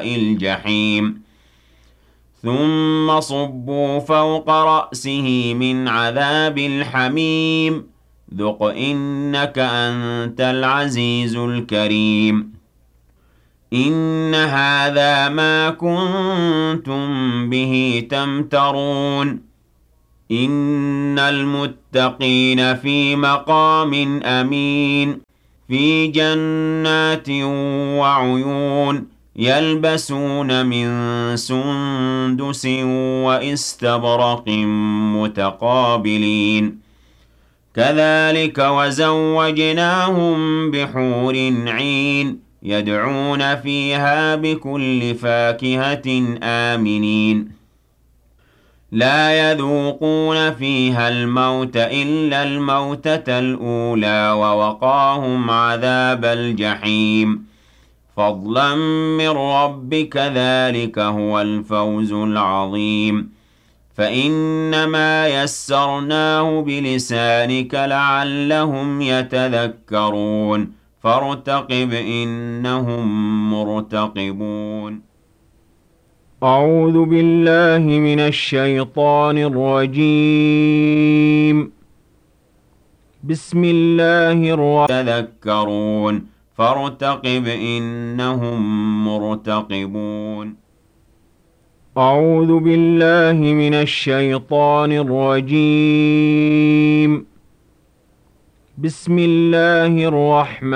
الجحيم ثم صبوا فوق رأسه من عذاب الحميم ذق إنك أنت العزيز الكريم إن هذا ما كنتم به تمترون إن المتقين في مقام أمين في جنات وعيون يلبسون من سندس وإستبرق متقابلين كذلك وزوجناهم بحور عين يدعون فيها بكل فاكهة آمنين لا يذوقون فيها الموت إلا الموتة الأولى ووقاهم عذاب الجحيم فضلا من ربك ذلك هو الفوز العظيم فإنما يسرناه بلسانك لعلهم يتذكرون فارتقب إنهم مرتقبون أعوذ بالله من الشيطان الرجيم بسم الله الرحمن تذكرون فارتقب إنهم مرتقبون أعوذ بالله من الشيطان الرجيم بسم الله الرحمن